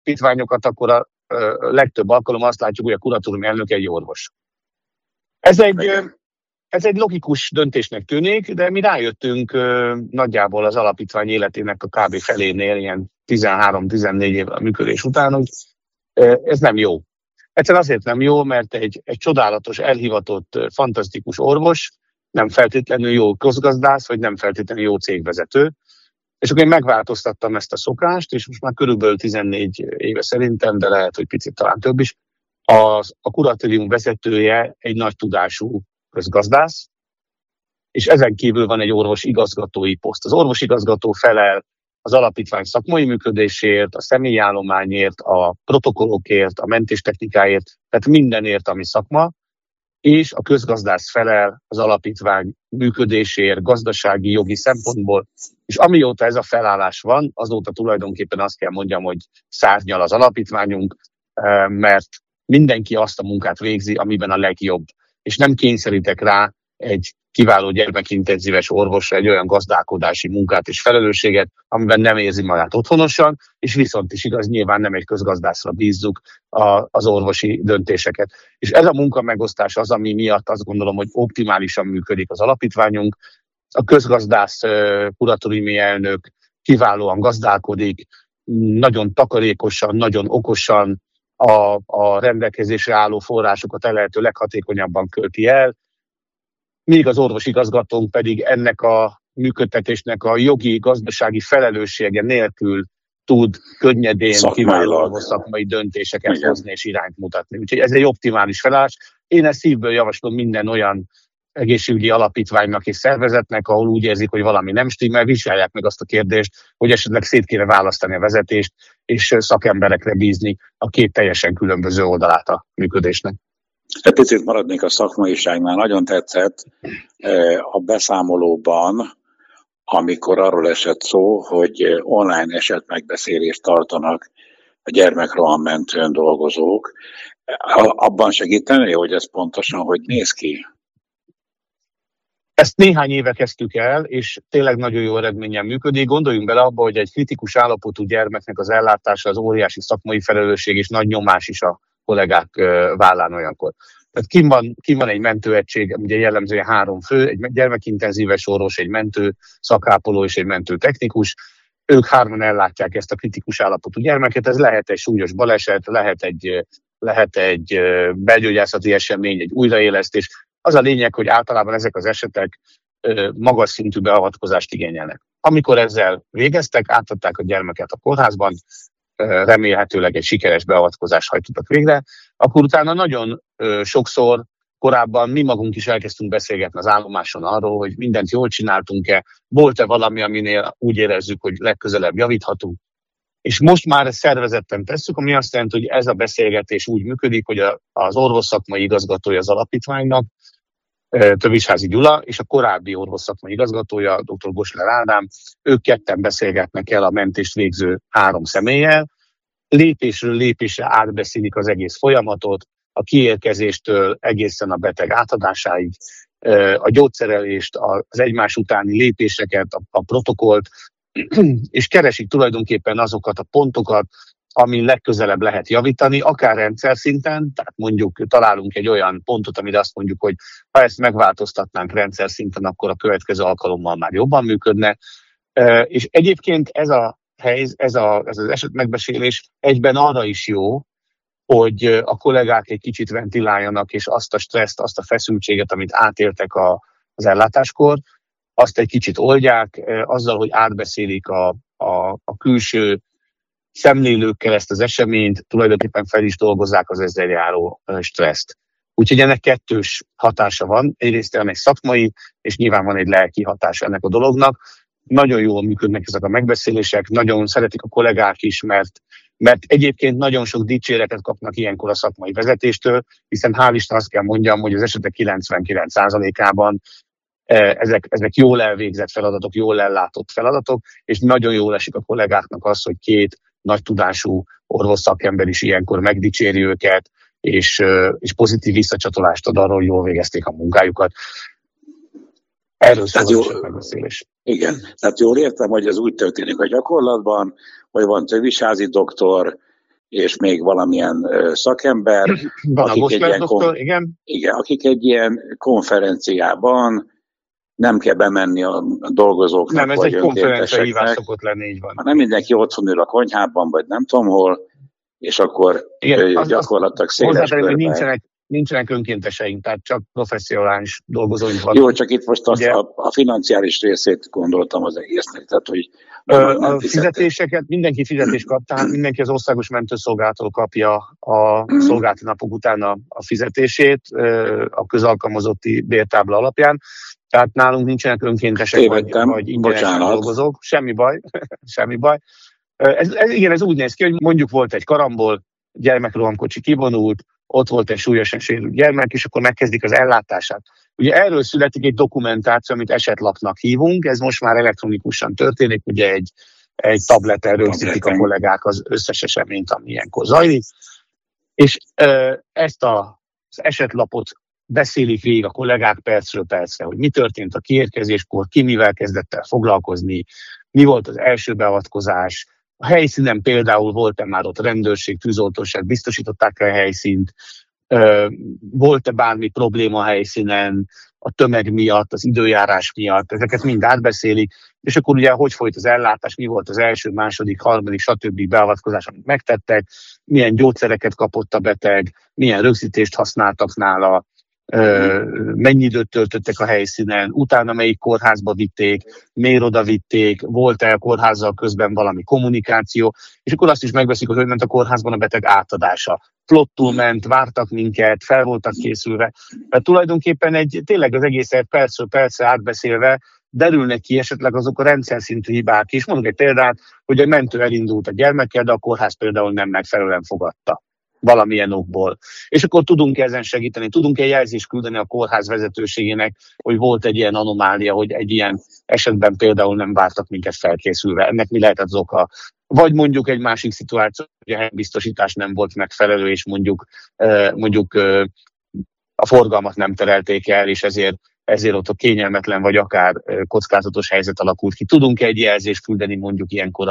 alapítványokat, akkor a legtöbb alkalom azt látjuk, hogy a kuratórium elnök egy orvos. Ez egy logikus döntésnek tűnik, de mi rájöttünk nagyjából az alapítvány életének a kb. Felénél, ilyen 13-14 évvel a működés után, hogy ez nem jó. Egyszerűen azért nem jó, mert egy csodálatos, elhivatott, fantasztikus orvos nem feltétlenül jó közgazdász, vagy nem feltétlenül jó cégvezető. És akkor én megváltoztattam ezt a szokást, és most már körülbelül 14 éve szerintem, de lehet, hogy picit talán több is, a kuratórium vezetője egy nagy tudású közgazdász, és ezen kívül van egy orvos igazgatói poszt. Az orvos igazgató felel az alapítvány szakmai működésért, a személyállományért, a protokollokért, a mentéstechnikáért, tehát mindenért, ami szakma, és a közgazdász felel az alapítvány működéséért, gazdasági, jogi szempontból. És amióta ez a felállás van, azóta tulajdonképpen azt kell mondjam, hogy szárnyal az alapítványunk, mert mindenki azt a munkát végzi, amiben a legjobb. És nem kényszerítek rá egy kiváló gyermekintenzíves orvosra egy olyan gazdálkodási munkát és felelősséget, amiben nem érzi magát otthonosan, és viszont is igaz, nyilván nem egy közgazdászra bízzuk az orvosi döntéseket. És ez a munkamegosztás az, ami miatt azt gondolom, hogy optimálisan működik az alapítványunk. A közgazdász kuratóriumi elnök kiválóan gazdálkodik, nagyon takarékosan, nagyon okosan a rendelkezésre álló forrásokat a lehető leghatékonyabban költi el, míg az orvosigazgatónk pedig ennek a működtetésnek a jogi, gazdasági felelőssége nélkül tud könnyedén kiváló szakmai döntéseket hozni és irányt mutatni. Úgyhogy ez egy optimális felállás. Én ezt szívből javaslom minden olyan egészségügyi alapítványnak és szervezetnek, ahol úgy érzik, hogy valami nem stimmel, vizsgálják meg azt a kérdést, hogy esetleg szét kéne választani a vezetést, és szakemberekre bízni a két teljesen különböző oldalát a működésnek. Egy picit maradnék a szakmaiságnál. Nagyon tetszett a beszámolóban, amikor arról esett szó, hogy online esetmegbeszélést tartanak a gyermekrohammentőn dolgozók. Abban segíteni, hogy ez pontosan hogy néz ki? Ezt néhány éve kezdtük el, és tényleg nagyon jó eredménnyel működik. Gondoljunk bele abba, hogy egy kritikus állapotú gyermeknek az ellátása az óriási szakmai felelősség és nagy nyomás is a kollégák vállán olyankor. Tehát kim van egy mentőegység, ugye jellemzően 3 fő, egy gyermekintenzíves orvos, egy mentő szakápoló és egy mentő technikus. Ők 3-an ellátják ezt a kritikus állapotú gyermeket. Ez lehet egy súlyos baleset, lehet egy belgyógyászati esemény, egy újraélesztés. Az a lényeg, hogy általában ezek az esetek magas szintű beavatkozást igényelnek. Amikor ezzel végeztek, átadták a gyermeket a kórházban, remélhetőleg egy sikeres beavatkozást hajtottak végre, akkor utána nagyon sokszor korábban mi magunk is elkezdtünk beszélgetni az állomáson arról, hogy mindent jól csináltunk-e, volt-e valami, aminél úgy érezzük, hogy legközelebb javíthatunk. És most már ezt szervezetten tesszük, ami azt jelenti, hogy ez a beszélgetés úgy működik, hogy az orvosszakmai igazgatója az alapítványnak, Tövisházi Gyula, és a korábbi orvosszakmai igazgatója, dr. Gosler Ádám, ők ketten beszélgetnek el a mentést végző 3 személlyel, lépésről lépésre átbeszélik az egész folyamatot, a kiérkezéstől egészen a beteg átadásáig, a gyógyszerelést, az egymás utáni lépéseket, a protokollt, és keresik tulajdonképpen azokat a pontokat, amin legközelebb lehet javítani, akár rendszer szinten, tehát mondjuk találunk egy olyan pontot, amire azt mondjuk, hogy ha ezt megváltoztatnánk rendszer szinten, akkor a következő alkalommal már jobban működne. És egyébként ez az esetmegbeszélés egyben arra is jó, hogy a kollégák egy kicsit ventiláljanak, és azt a stresszt, azt a feszültséget, amit átéltek az ellátáskor, azt egy kicsit oldják, azzal, hogy átbeszélik a külső szemlélőkkel ezt az eseményt, tulajdonképpen fel is dolgozzák az ezzel járó stresszt. Úgyhogy ennek kettős hatása van. Egyrészt ennek szakmai, és nyilván van egy lelki hatása ennek a dolognak. Nagyon jól működnek ezek a megbeszélések, nagyon szeretik a kollégák is, mert egyébként nagyon sok dicséretet kapnak ilyenkor a szakmai vezetéstől, hiszen hál' Isten azt kell mondjam, hogy az esetek 99%-ában ezek jól elvégzett feladatok, jól ellátott feladatok, és nagyon jól esik a kollégáknak az, hogy 2 nagy tudású orvos szakember is ilyenkor megdicséri őket, és pozitív visszacsatolást ad arról, hogy jól végezték a munkájukat. Erről szól a megbeszélés. Igen, tehát jól értem, hogy ez úgy történik a gyakorlatban, hogy van Tövisházi doktor, és még valamilyen szakember, akik egy ilyen konferenciában nem kell bemenni a dolgozóknak. Nem, ez egy konferencia hívás szokott lenni, így van. Nem mindenki otthon ül a konyhában, vagy nem tudom hol, és akkor gyakorlatilag széles körben. Nincsenek önkénteseink, tehát csak professzionális dolgozóink vannak. Jó, csak itt most a financiális részét gondoltam az egésznek. Tehát, hogy a fizetéseket, mindenki fizetést kap, tehát mindenki az Országos Mentőszolgálattól kapja a szolgálati napok után a fizetését a közalkalmazotti bértábla alapján. Tehát nálunk nincsenek önkéntesek vagy ingyenesen dolgozók. Semmi baj, semmi baj. Ez úgy néz ki, hogy mondjuk volt egy karambol, gyermekrohamkocsi kivonult, ott volt egy súlyosan sérült gyermek, és akkor megkezdik az ellátását. Ugye erről születik egy dokumentáció, amit esetlapnak hívunk, ez most már elektronikusan történik, ugye egy tableten rögzítik a kollégák az összes eseményt, ami ilyenkor zajlik, és ezt az esetlapot beszélik végig a kollégák percről percre, hogy mi történt a kiérkezéskor, ki mivel kezdett el foglalkozni, mi volt az első beavatkozás, a helyszínen például volt-e már ott rendőrség, tűzoltóság, biztosították a helyszínt, volt-e bármi probléma a helyszínen, a tömeg miatt, az időjárás miatt, ezeket mind átbeszélik, és akkor ugye hogy folyt az ellátás, mi volt az első, második, harmadik, stb. Beavatkozás, amit megtettek, milyen gyógyszereket kapott a beteg, milyen rögzítést használtak nála, mennyi időt töltöttek a helyszínen, utána melyik kórházba vitték, miért oda vitték, volt-e a kórházzal közben valami kommunikáció, és akkor azt is megbeszéljük, hogy ment a kórházban a beteg átadása. Flottul ment, vártak minket, fel voltak készülve. Tehát tulajdonképpen tényleg az egészet percről percre átbeszélve derülnek ki esetleg azok a rendszer szintű hibák is. Mondok egy példát, hogy a mentő elindult a gyermekkel, de a kórház például nem megfelelően fogadta valamilyen okból. És akkor tudunk ezen segíteni, tudunk-e jelzést küldeni a kórház vezetőségének, hogy volt egy ilyen anomália, hogy egy ilyen esetben például nem vártak minket felkészülve. Ennek mi lehet az oka? Vagy mondjuk egy másik szituáció, hogy a helybiztosítás nem volt megfelelő, és mondjuk a forgalmat nem terelték el, és ezért ott a kényelmetlen, vagy akár kockázatos helyzet alakult ki. Tudunk egy jelzést küldeni mondjuk ilyenkor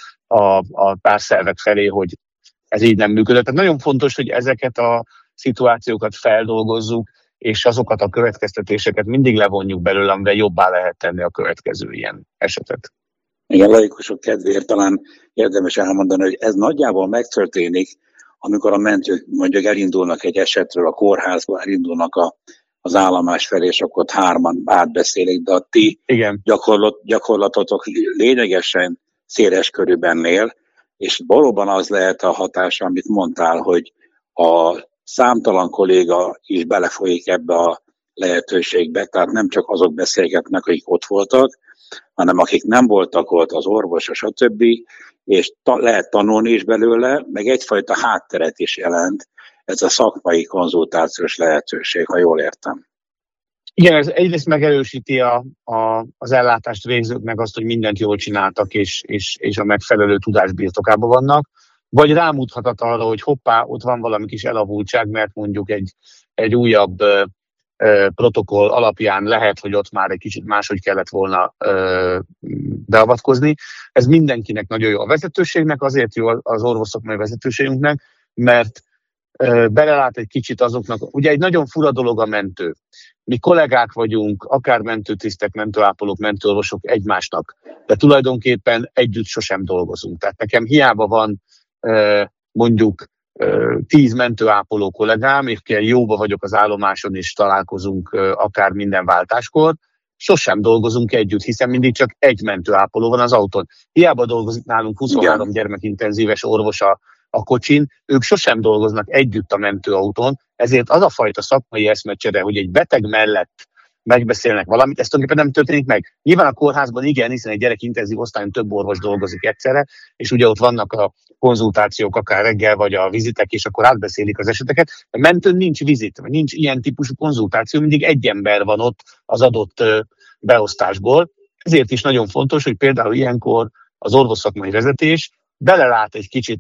a párszervek felé, hogy ez így nem működött. Tehát nagyon fontos, hogy ezeket a szituációkat feldolgozzuk, és azokat a következtetéseket mindig levonjuk belőle, amivel jobbá lehet tenni a következő ilyen esetet. Igen, laikusok kedvéért talán érdemes elmondani, hogy ez nagyjából megtörténik, amikor a mentők mondjuk elindulnak egy esetről a kórházba, elindulnak az állomás felé, és akkor ott hárman átbeszélik, de a ti gyakorlatotok lényegesen széles körülben él, és valóban az lehet a hatása, amit mondtál, hogy a számtalan kolléga is belefolyik ebbe a lehetőségbe, tehát nem csak azok beszélgetnek, akik ott voltak, hanem akik nem voltak ott, az orvos, stb., és lehet tanulni is belőle, meg egyfajta hátteret is jelent ez a szakmai konzultációs lehetőség, ha jól értem. Igen, ez egyrészt megerősíti az ellátást végzőknek azt, hogy mindent jól csináltak, és a megfelelő tudás birtokában vannak, vagy rámutathat arra, hogy hoppá, ott van valami kis elavultság, mert mondjuk egy újabb protokoll alapján lehet, hogy ott már egy kicsit máshogy kellett volna beavatkozni. Ez mindenkinek nagyon jó. A vezetőségnek azért jó, az orvosszakmai vezetőségünknek, mert belelát egy kicsit azoknak, ugye egy nagyon fura dolog a mentő. Mi kollégák vagyunk, akár mentőtisztek, mentőápolók, mentőorvosok egymásnak, de tulajdonképpen együtt sosem dolgozunk. Tehát nekem hiába van mondjuk 10 mentőápoló kollégám, és jóba vagyok az állomáson, és találkozunk akár minden váltáskor, sosem dolgozunk együtt, hiszen mindig csak egy mentőápoló van az autón. Hiába dolgozik nálunk 23 gyermekintenzíves orvos a kocsin, ők sosem dolgoznak együtt a mentőautón, ezért az a fajta szakmai eszmecsere, hogy egy beteg mellett megbeszélnek valamit, ez tulajdonképpen nem történik meg. Nyilván a kórházban igen, hiszen egy gyerekintenzív osztályon több orvos dolgozik egyszerre, és ugye ott vannak a konzultációk akár reggel, vagy a vizitek, és akkor átbeszélik az eseteket. A mentőn nincs vizit, nincs ilyen típusú konzultáció, mindig egy ember van ott az adott beosztásból. Ezért is nagyon fontos, hogy például ilyenkor az orvosszakmai vezetés belelát egy kicsit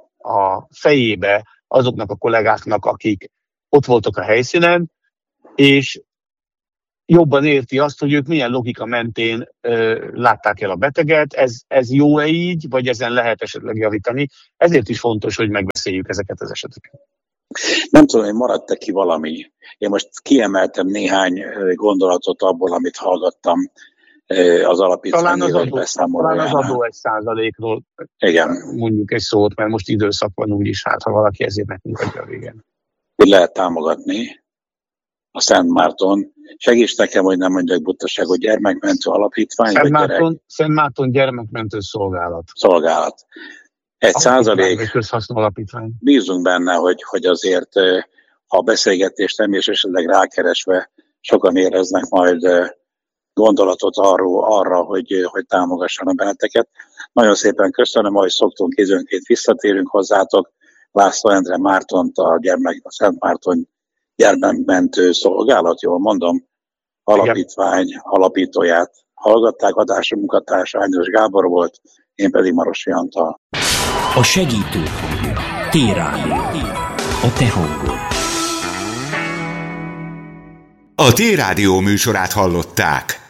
a fejébe azoknak a kollégáknak, akik ott voltak a helyszínen, és jobban érti azt, hogy ők milyen logika mentén látták el a beteget, ez jó-e így, vagy ezen lehet esetleg javítani. Ezért is fontos, hogy megbeszéljük ezeket az eseteket. Nem tudom, hogy maradt-e ki valami. Én most kiemeltem néhány gondolatot abból, amit hallgattam az alapítványi beszámolójánál. Talán az adó 1%-ról mondjuk egy szót, mert most időszak van úgyis, hát ha valaki ezért nekünk adja a végén. Hogy lehet támogatni a Szent Márton. Segíts nekem, hogy nem mondjak butaságot, gyermekmentő alapítvány? Szent Márton gyermekmentő szolgálat. 1%. Közhasznú alapítvány. Bízunk benne, hogy azért, ha a beszélgetést nem, és esetleg rákeresve sokan éreznek majd gondolatot arra, hogy támogassanak benneteket. Nagyon szépen köszönöm, ahogy szoktunk, időnként visszatérünk hozzátok. László Endre Mártont, a Szent Márton gyermekmentő szolgálat, jól mondom, alapítvány alapítóját hallgatták, adási munkatársa Ányos Gábor volt, én pedig Marosi Antal. A segítő T-Rádió. A te hangod. A T-Rádió műsorát hallották.